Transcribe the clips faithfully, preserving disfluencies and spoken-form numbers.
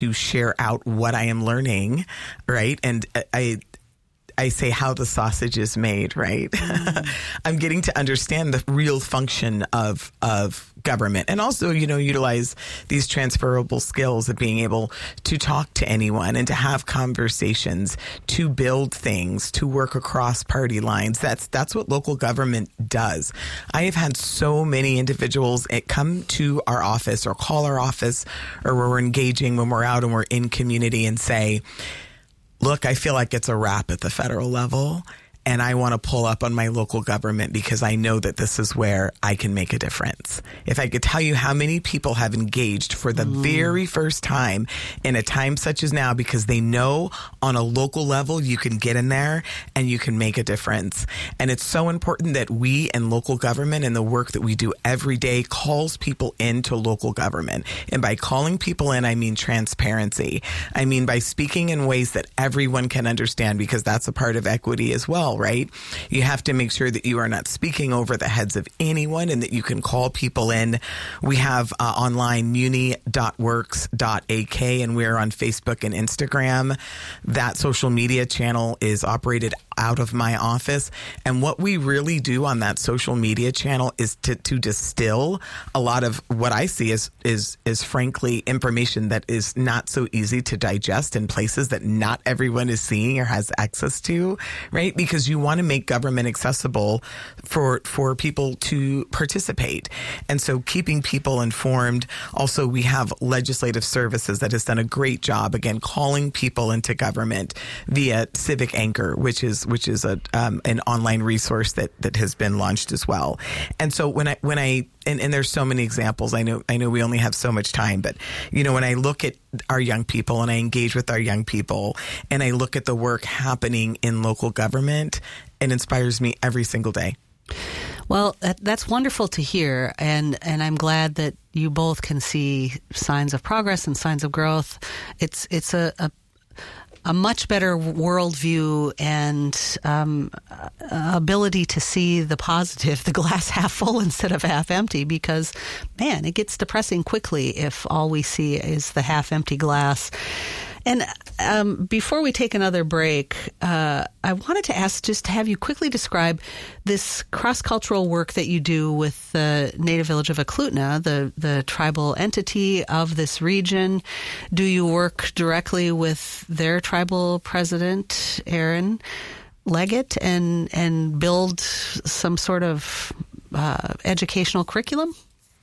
to share out what I am learning, right? And I I say how the sausage is made, right? Mm. I'm getting to understand the real function of of government, and also, you know, utilize these transferable skills of being able to talk to anyone and to have conversations, to build things, to work across party lines. That's that's what local government does. I have had so many individuals come to our office or call our office, or where we're engaging when we're out and we're in community, and say, look, I feel like it's a wrap at the federal level, and I want to pull up on my local government because I know that this is where I can make a difference. If I could tell you how many people have engaged for the mm. very first time in a time such as now, because they know on a local level you can get in there and you can make a difference. And it's so important that we and local government and the work that we do every day calls people into local government. And by calling people in, I mean transparency. I mean by speaking in ways that everyone can understand, because that's a part of equity as well. Right? You have to make sure that you are not speaking over the heads of anyone, and that you can call people in. We have uh, online muni dot works dot a k, and we're on Facebook and Instagram. That social media channel is operated out of my office. And what we really do on that social media channel is to, to distill a lot of what I see as is, is frankly information that is not so easy to digest in places that not everyone is seeing or has access to, right? Because you want to make government accessible for, for people to participate. And so keeping people informed. Also, we have legislative services that has done a great job, again, calling people into government via Civic Anchor, which is which is a um, an online resource that that has been launched as well. And so when I when I and, and there's so many examples. I know I know we only have so much time, but you know, when I look at our young people and I engage with our young people and I look at the work happening in local government, it inspires me every single day. Well, that, that's wonderful to hear, and and I'm glad that you both can see signs of progress and signs of growth. It's it's a, a a much better worldview and um, ability to see the positive, the glass half full instead of half empty, because, man, it gets depressing quickly if all we see is the half empty glass. And um, before we take another break, uh, I wanted to ask just to have you quickly describe this cross-cultural work that you do with the Native Village of Eklutna, the, the tribal entity of this region. Do you work directly with their tribal president, Aaron Leggett, and, and build some sort of uh, educational curriculum?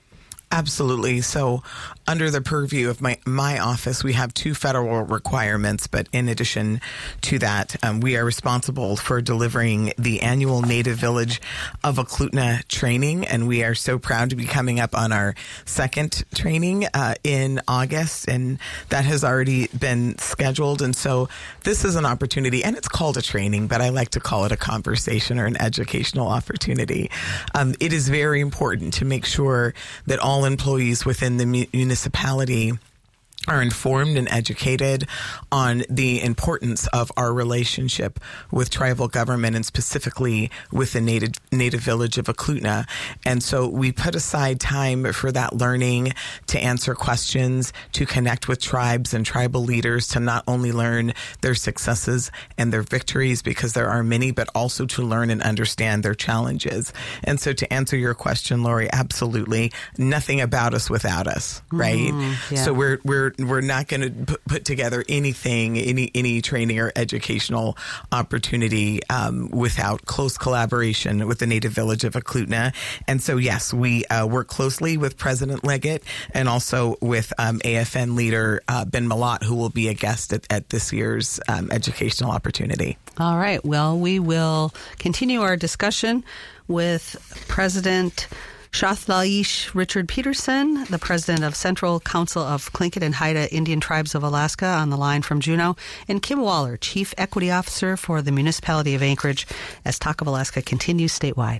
Absolutely. So under the purview of my, my office, we have two federal requirements. But in addition to that, um, we are responsible for delivering the annual Native Village of Eklutna training. And we are so proud to be coming up on our second training uh, in August. And that has already been scheduled. And so this is an opportunity, and it's called a training, but I like to call it a conversation or an educational opportunity. Um, it is very important to make sure that all employees within the municipality are informed and educated on the importance of our relationship with tribal government, and specifically with the native native village of Eklutna. And so we put aside time for that learning, to answer questions, to connect with tribes and tribal leaders, to not only learn their successes and their victories, because there are many, but also to learn and understand their challenges. And so to answer your question, Lori, absolutely nothing about us without us, right? Mm, yeah. So we're we're We're not going to put together anything, any any training or educational opportunity um, without close collaboration with the Native Village of Eklutna. And so, yes, we uh, work closely with President Leggett and also with um, A F N leader uh, Ben Malott, who will be a guest at, at this year's um, educational opportunity. All right. Well, we will continue our discussion with President Shathdalish Richard Peterson, the president of Central Council of Tlingit and Haida Indian Tribes of Alaska, on the line from Juneau, and Kim Waller, Chief Equity Officer for the Municipality of Anchorage, as Talk of Alaska continues statewide.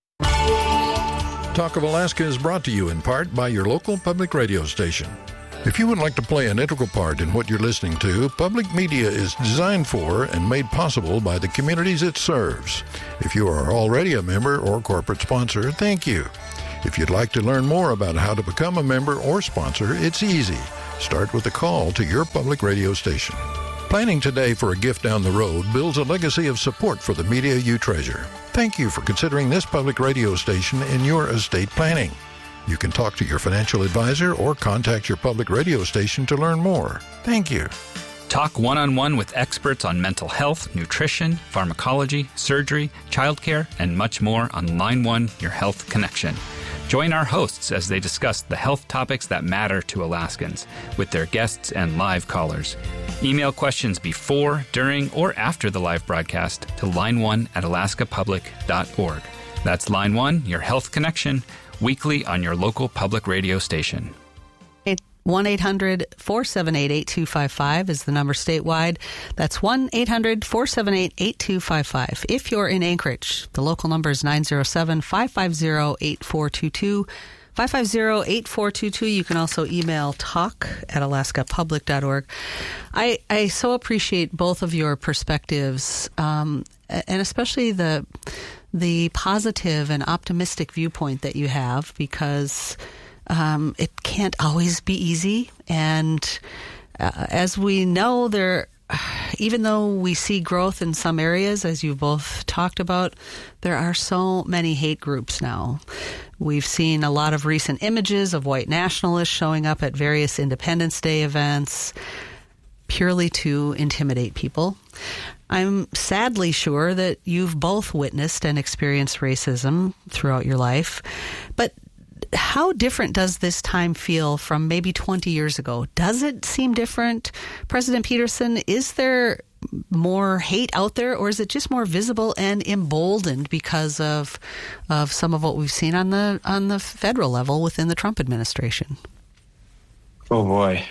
Talk of Alaska is brought to you in part by your local public radio station. If you would like to play an integral part in what you're listening to, public media is designed for and made possible by the communities it serves. If you are already a member or corporate sponsor, thank you. If you'd like to learn more about how to become a member or sponsor, it's easy. Start with a call to your public radio station. Planning today for a gift down the road builds a legacy of support for the media you treasure. Thank you for considering this public radio station in your estate planning. You can talk to your financial advisor or contact your public radio station to learn more. Thank you. Talk one-on-one with experts on mental health, nutrition, pharmacology, surgery, childcare, and much more on Line One, Your Health Connection. Join our hosts as they discuss the health topics that matter to Alaskans with their guests and live callers. Email questions before, during, or after the live broadcast to line one at alaska public dot org. That's Line One, Your Health Connection, weekly on your local public radio station. one eight hundred four seven eight eight two five five is the number statewide. That's one eight hundred four seven eight eight two five five. If you're in Anchorage, the local number is nine zero seven five five zero eight four two two. five five zero eight four two two. You can also email talk at alaska public dot org. I, I so appreciate both of your perspectives, um, and especially the the positive and optimistic viewpoint that you have, because Um, it can't always be easy. And uh, as we know, there, even though we see growth in some areas, as you both talked about, there are so many hate groups now. We've seen a lot of recent images of white nationalists showing up at various Independence Day events purely to intimidate people. I'm sadly sure that you've both witnessed and experienced racism throughout your life. But how different does this time feel from maybe twenty years ago? Does it seem different? President Peterson, is there more hate out there, or is it just more visible and emboldened because of of some of what we've seen on the on the federal level within the Trump administration? Oh boy.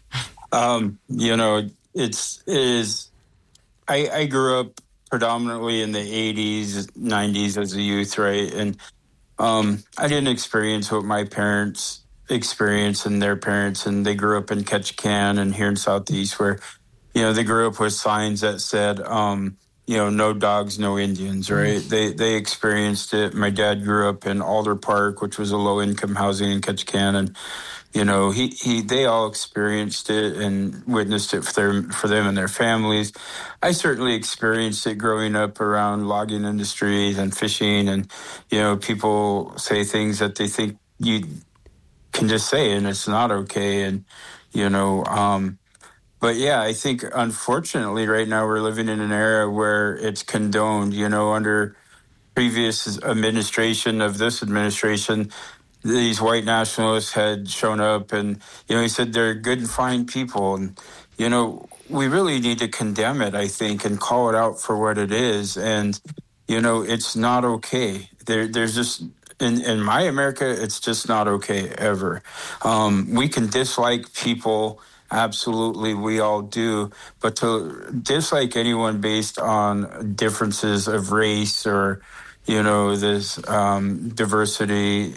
um, you know, it's it is I, I grew up predominantly in the eighties, nineties as a youth, right? And Um, I didn't experience what my parents experienced and their parents, and they grew up in Ketchikan and here in Southeast, where, you know, they grew up with signs that said, um, you know, no dogs, no Indians, right? Mm. They they experienced it. My dad grew up in Alder Park, which was a low-income housing in Ketchikan, and, you know, he, he they all experienced it and witnessed it for their for them and their families. I certainly experienced it growing up around logging industries and fishing, and, you know, people say things that they think you can just say, and it's not okay. And, you know, um, but yeah, I think unfortunately right now we're living in an era where it's condoned, you know, under previous administration of this administration, these white nationalists had shown up and, you know, he said they're good and fine people. And, you know, we really need to condemn it, I think, and call it out for what it is. And, you know, it's not okay. There, there's just, in, in my America, it's just not okay ever. Um, we can dislike people. Absolutely, we all do. But to dislike anyone based on differences of race or, you know, this um, diversity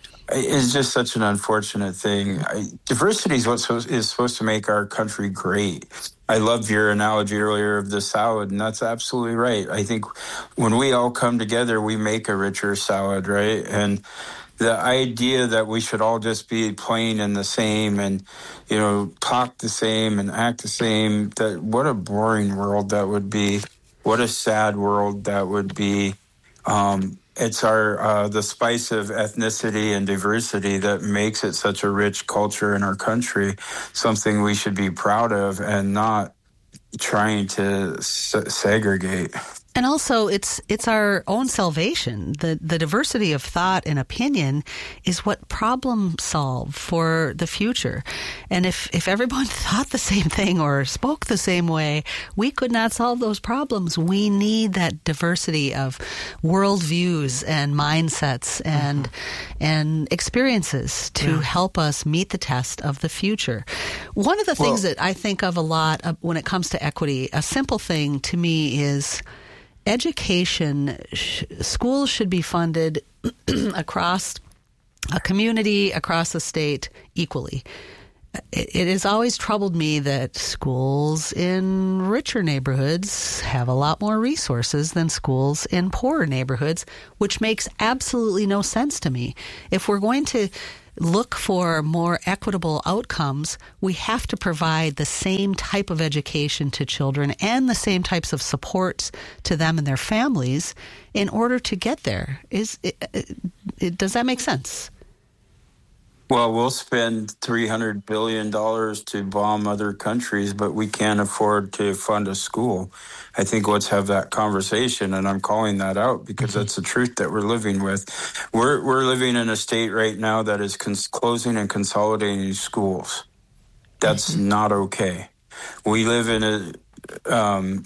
is just such an unfortunate thing. I, diversity is what so, is supposed to make our country great. I love your analogy earlier of the salad, and that's absolutely right. I think when we all come together, we make a richer salad, right? And the idea that we should all just be plain and the same and, you know, talk the same and act the same, that what a boring world that would be. What a sad world that would be. Um, it's our uh, the spice of ethnicity and diversity that makes it such a rich culture in our country, something we should be proud of and not trying to s- segregate. And also, it's it's our own salvation. The the diversity of thought and opinion is what problem solve for the future. And if, if everyone thought the same thing or spoke the same way, we could not solve those problems. We need that diversity of worldviews and mindsets and mm-hmm. and experiences to yeah. help us meet the test of the future. One of the things well, that I think of a lot when it comes to equity, a simple thing to me is education. Schools should be funded across a community, across a state, equally. It, it has always troubled me that schools in richer neighborhoods have a lot more resources than schools in poorer neighborhoods, which makes absolutely no sense to me. If we're going to look for more equitable outcomes, we have to provide the same type of education to children and the same types of supports to them and their families in order to get there. Is it, it, it, does that make sense? Well, we'll spend three hundred billion dollars to bomb other countries, but we can't afford to fund a school. I think let's have that conversation, and I'm calling that out because mm-hmm. that's the truth that we're living with. We're we're living in a state right now that is cons- closing and consolidating schools. That's mm-hmm. not okay. We live in a um,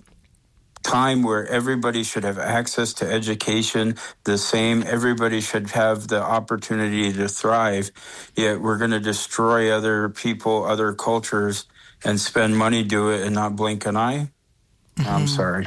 time where everybody should have access to education the same. Everybody should have the opportunity to thrive. Yet we're going to destroy other people, other cultures, and spend money do it and not blink an eye. Mm-hmm. I'm sorry.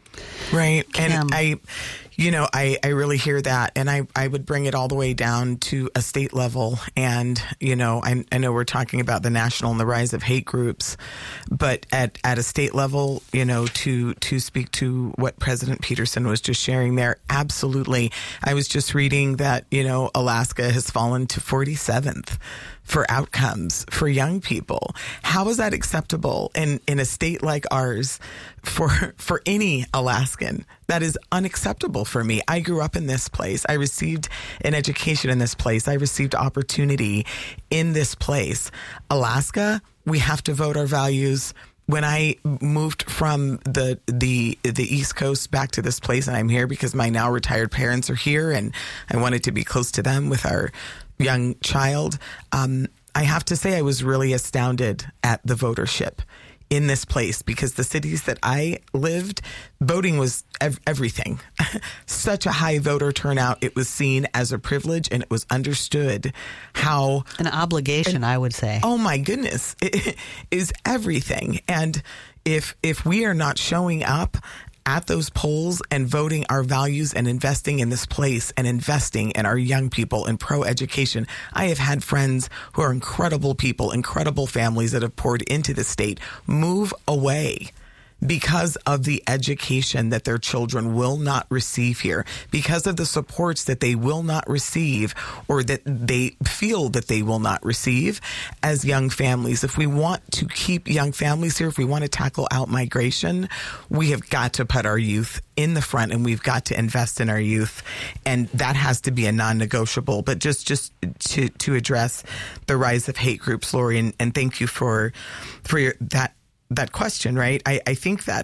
Right. And I, you know, I, I really hear that. And I, I would bring it all the way down to a state level. And, you know, I, I know we're talking about the national and the rise of hate groups, but at, at a state level, you know, to, to speak to what President Peterson was just sharing there, absolutely. I was just reading that, you know, Alaska has fallen to forty-seventh for outcomes for young people. How is that acceptable in, in a state like ours for for any Alaskan? That is unacceptable for me. I grew up in this place. I received an education in this place. I received opportunity in this place. Alaska, we have to vote our values. When I moved from the the the East Coast back to this place, and I'm here because my now retired parents are here, and I wanted to be close to them with our young child, um, I have to say I was really astounded at the votership in this place because the cities that I lived, voting was ev- everything. Such a high voter turnout. It was seen as a privilege, and it was understood how... An obligation, and, I would say. Oh, my goodness. It is everything. And if if we are not showing up at those polls and voting our values and investing in this place and investing in our young people and pro-education. I have had friends who are incredible people, incredible families that have poured into the state move away because of the education that their children will not receive here, because of the supports that they will not receive or that they feel that they will not receive as young families. If we want to keep young families here, if we want to tackle out-migration, we have got to put our youth in the front, and we've got to invest in our youth, and that has to be a non-negotiable. But just just to to address the rise of hate groups, Lori, and, and thank you for for your, that that question, right? I, I think that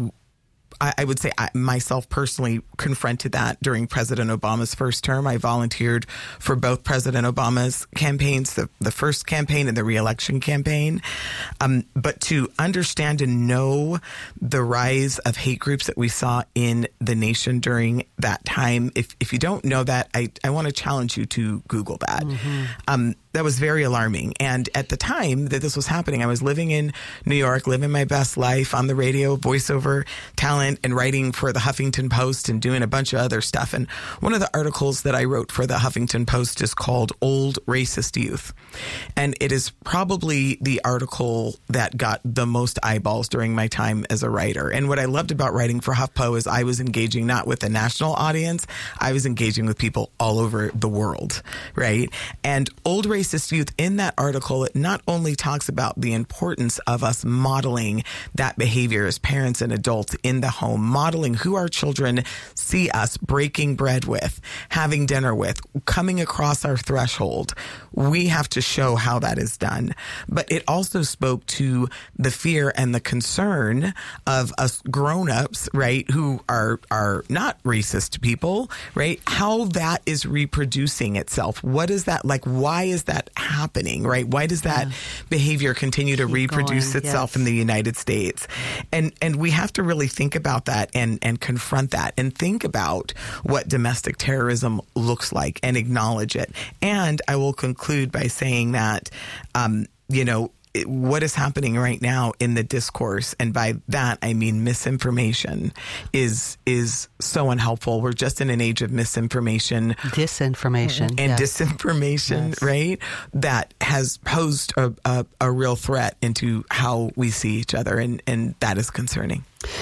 I, I would say I myself personally confronted that during President Obama's first term. I volunteered for both President Obama's campaigns, the, the first campaign and the reelection campaign. Um, but to understand and know the rise of hate groups that we saw in the nation during that time, if, if you don't know that, I, I want to challenge you to Google that. Mm-hmm. Um, that was very alarming. And at the time that this was happening, I was living in New York, living my best life on the radio, voiceover talent, and writing for the Huffington Post and doing a bunch of other stuff. And one of the articles that I wrote for the Huffington Post is called Old Racist Youth. And it is probably the article that got the most eyeballs during my time as a writer. And what I loved about writing for HuffPo is I was engaging not with a national audience, I was engaging with people all over the world, right? And Old Racist Youth, in that article, it not only talks about the importance of us modeling that behavior as parents and adults in the home, modeling who our children see us breaking bread with, having dinner with, coming across our threshold. We have to show how that is done. But it also spoke to the fear and the concern of us grown-ups, right, who are are not racist people, right? How that is reproducing itself. What is that like? Why is that happening, right? Why does that yeah. behavior continue to Keep reproduce going. itself yes. in the United States? And and we have to really think about that and, and confront that and think about what domestic terrorism looks like and acknowledge it. And I will conclude by saying that, um, you know, what is happening right now in the discourse, and by that I mean misinformation, is is so unhelpful. We're just in an age of misinformation, disinformation, and yes. disinformation, yes. right? That has posed a, a, a real threat into how we see each other, and, and that is concerning.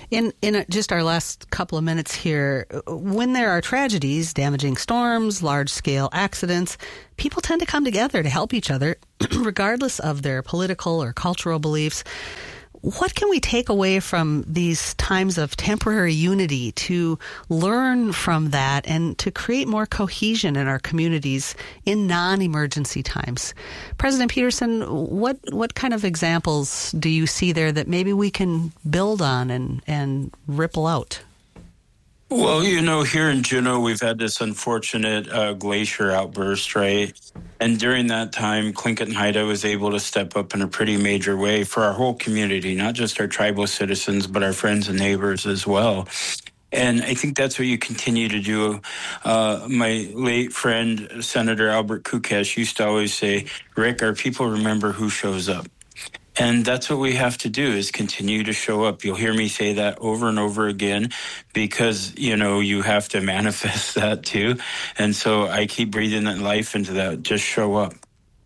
In in just our last couple of minutes here, when there are tragedies, damaging storms, large-scale accidents, people tend to come together to help each other, regardless of their political or cultural beliefs. What can we take away from these times of temporary unity to learn from that and to create more cohesion in our communities in non-emergency times? President Peterson, what what kind of examples do you see there that maybe we can build on and, and ripple out? Well, you know, here in Juneau, we've had this unfortunate uh, glacier outburst, right? And during that time, Tlingit and Haida was able to step up in a pretty major way for our whole community, not just our tribal citizens, but our friends and neighbors as well. And I think that's what you continue to do. Uh, my late friend, Senator Albert Kukesh, used to always say, Rick, our people remember who shows up. And that's what we have to do, is continue to show up. You'll hear me say that over and over again because, you know, you have to manifest that too. And so I keep breathing that life into that. Just show up.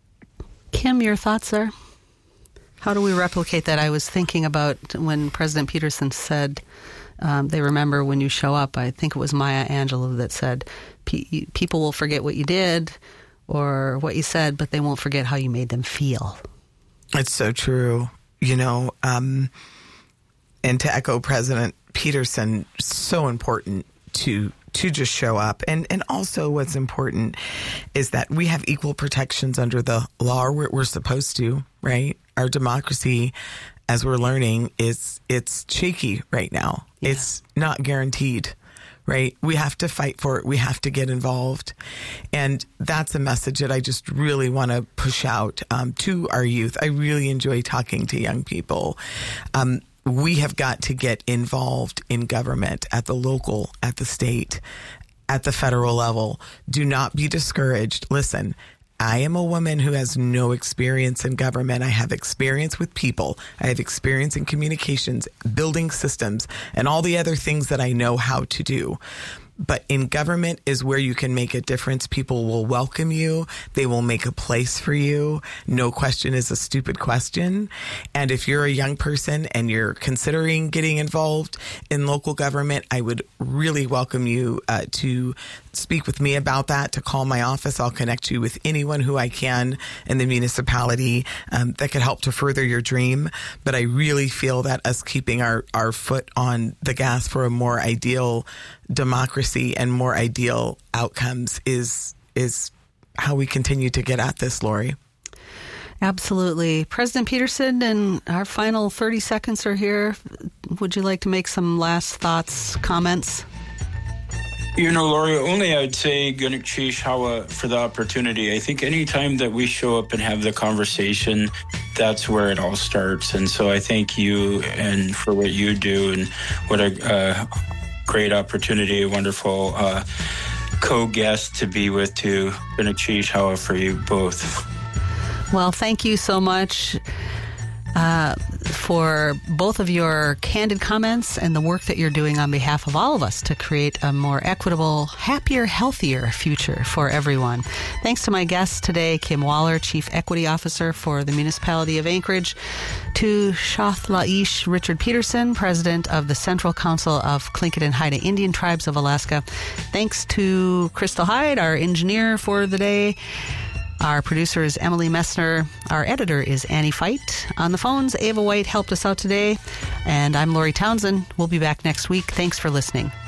Kim, your thoughts there? How do we replicate that? I was thinking about when President Peterson said, um, they remember when you show up. I think it was Maya Angelou that said, people will forget what you did or what you said, but they won't forget how you made them feel. It's so true, you know, um, and to echo President Peterson, so important to to just show up. And, and also what's important is that we have equal protections under the law. We're, we're supposed to, right? Our democracy, as we're learning, is it's shaky right now. Yeah. It's not guaranteed. Right? We have to fight for it. We have to get involved. And that's a message that I just really want to push out um, to our youth. I really enjoy talking to young people. Um, we have got to get involved in government at the local, at the state, at the federal level. Do not be discouraged. Listen, I am a woman who has no experience in government. I have experience with people. I have experience in communications, building systems, and all the other things that I know how to do. But in government is where you can make a difference. People will welcome you. They will make a place for you. No question is a stupid question. And if you're a young person and you're considering getting involved in local government, I would really welcome you uh, to speak with me about that, to call my office. I'll connect you with anyone who I can in the municipality um, that could help to further your dream. But I really feel that us keeping our, our foot on the gas for a more ideal democracy and more ideal outcomes is is how we continue to get at this, Lori. Absolutely. President Peterson, and our final thirty seconds are here. Would you like to make some last thoughts, comments? You know, Lori, only I'd say Gunuk Chish Hawa for the opportunity. I think any time that we show up and have the conversation, that's where it all starts. And so I thank you and for what you do, and what a uh, great opportunity, a wonderful uh, co-guest to be with too. Gunuk Chish Hawa for you both. Well, thank you so much uh, for both of your candid comments and the work that you're doing on behalf of all of us to create a more equitable, happier, healthier future for everyone. Thanks to my guests today, Kim Waller, Chief Equity Officer for the Municipality of Anchorage, to Shath Laish Richard Peterson, President of the Central Council of Tlingit and Haida Indian Tribes of Alaska. Thanks to Crystal Hyde, our engineer for the day. Our producer is Emily Messner. Our editor is Annie Feit. On the phones, Ava White helped us out today. And I'm Lori Townsend. We'll be back next week. Thanks for listening.